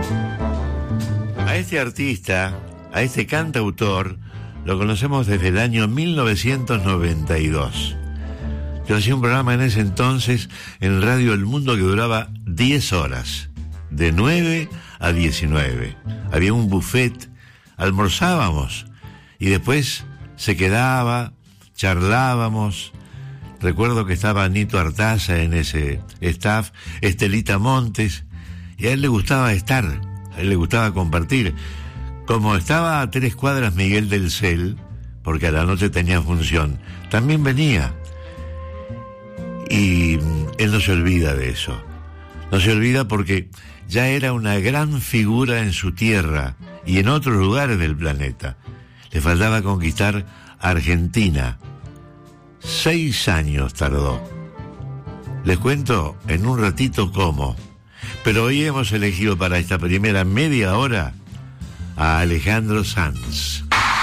A este artista, a este cantautor, lo conocemos desde el año 1992. Yo hacía un programa en ese entonces en Radio El Mundo que duraba 10 horas, de 9 a 19. Había un buffet, almorzábamos y después se quedaba, charlábamos. Recuerdo que estaba Nito Artaza en ese staff, Estelita Montes, y a él le gustaba estar, a él le gustaba compartir. Como estaba a 3 cuadras Miguel del Cel, porque a la noche tenía función, también venía. Y él no se olvida de eso. No se olvida porque ya era una gran figura en su tierra y en otros lugares del planeta. Le faltaba conquistar Argentina. 6 años tardó. Les cuento en un ratito cómo. Pero hoy hemos elegido para esta primera media hora a Alejandro Sanz.